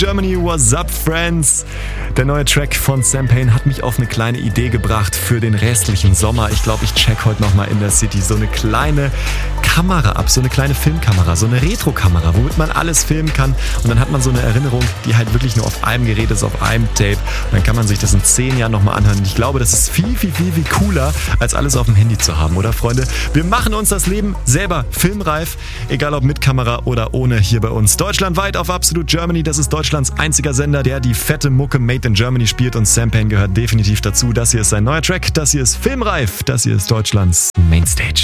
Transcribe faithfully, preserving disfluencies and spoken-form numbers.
Germany, what's up, friends? Der neue Track von Sam Payne hat mich auf eine kleine Idee gebracht für den restlichen Sommer. Ich glaube, ich check heute nochmal in der City so eine kleine Kamera ab, so eine kleine Filmkamera, so eine Retro-Kamera, womit man alles filmen kann. Und dann hat man so eine Erinnerung, die halt wirklich nur auf einem Gerät ist, auf einem Tape. Und dann kann man sich das in zehn Jahren nochmal anhören. Und ich glaube, das ist viel, viel, viel, viel cooler, als alles auf dem Handy zu haben, oder Freunde? Wir machen uns das Leben selber filmreif, egal ob mit Kamera oder ohne, hier bei uns. Deutschlandweit auf Absolute Germany, das ist Deutschlands einziger Sender, der die fette Mucke Made in Germany spielt, und Sam Payne gehört definitiv dazu. Das hier ist sein neuer Track, das hier ist filmreif, das hier ist Deutschlands Mainstage.